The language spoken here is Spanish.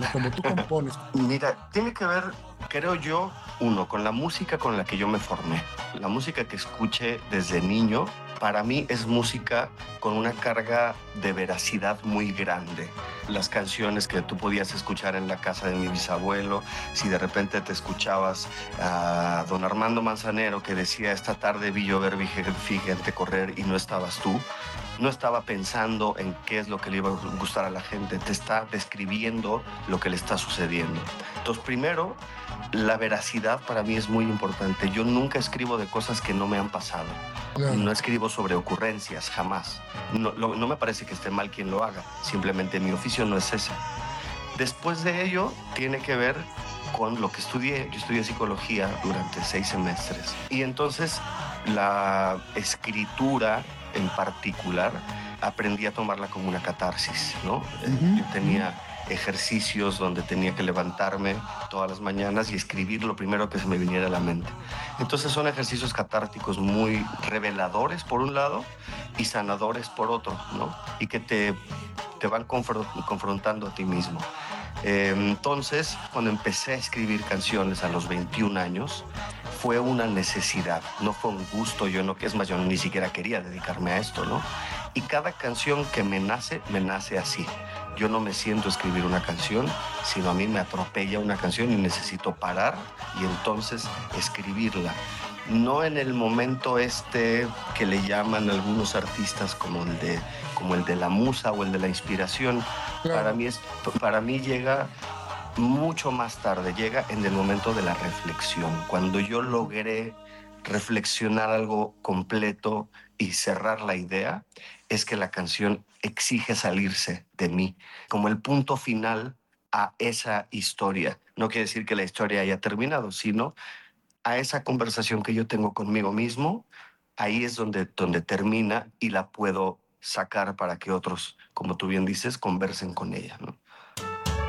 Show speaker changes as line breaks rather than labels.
como tú compones?
Mira, tiene que ver, creo yo, uno, con la música con la que yo me formé. La música que escuché desde niño, para mí es música con una carga de veracidad muy grande. Las canciones que tú podías escuchar en la casa de mi bisabuelo, si de repente te escuchabas a don Armando Manzanero que decía: esta tarde vi llover, vi gente correr y no estabas tú. No estaba pensando en qué es lo que le iba a gustar a la gente, te está describiendo lo que le está sucediendo. Entonces, primero, la veracidad para mí es muy importante. Yo nunca escribo de cosas que no me han pasado.
Claro.
No escribo sobre ocurrencias, jamás. No me parece que esté mal quien lo haga, simplemente mi oficio no es ese. Después de ello, tiene que ver con lo que estudié. Yo estudié psicología durante 6 semestres. Y entonces la escritura en particular aprendí a tomarla como una catarsis, ¿no? Yo tenía ejercicios donde tenía que levantarme todas las mañanas y escribir lo primero que se me viniera a la mente. Entonces son ejercicios catárticos muy reveladores por un lado y sanadores por otro, ¿no? Y que te van confrontando a ti mismo. Entonces, cuando empecé a escribir canciones a los 21 años, fue una necesidad, no fue un gusto. Yo no, es más, yo ni siquiera quería dedicarme a esto, ¿no? Y cada canción que me nace así. Yo no me siento a escribir una canción, sino a mí me atropella una canción y necesito parar y entonces escribirla. No en el momento que le llaman algunos artistas como el de la musa o el de la inspiración. Para
Claro.
mí, para mí llega mucho más tarde, llega en el momento de la reflexión, cuando yo logré reflexionar algo completo y cerrar la idea, es que la canción exige salirse de mí, como el punto final a esa historia. No quiere decir que la historia haya terminado, sino a esa conversación que yo tengo conmigo mismo. Ahí es donde termina y la puedo sacar para que otros, como tú bien dices, conversen con ella, ¿no?